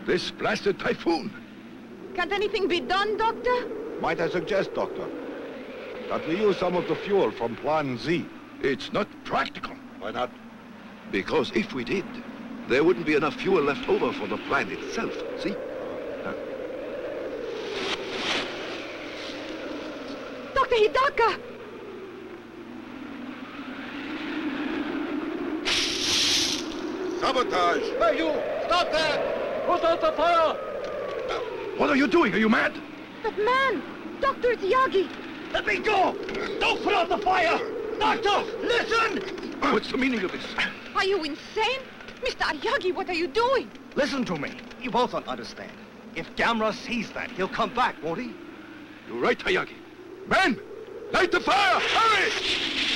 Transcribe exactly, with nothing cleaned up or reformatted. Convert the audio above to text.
This blasted typhoon. Can't anything be done, Doctor? Might I suggest, Doctor, that we use some of the fuel from Plan Z? It's not practical. Why not? Because if we did, there wouldn't be enough fuel left over for the plan itself, see? Uh, Doctor Hidaka! Sabotage! Hey, you! Stop that! Put out the fire! what are you doing? Are you mad? That man! Doctor Yagi! Let me go! Don't put out the fire! Doctor, listen! What's the meaning of this? Are you insane? Mister Aryagi, what are you doing? Listen to me. You both don't understand. If Gamera sees that, he'll come back, won't he? You're right, Hayagi. Men, light the fire! Hurry!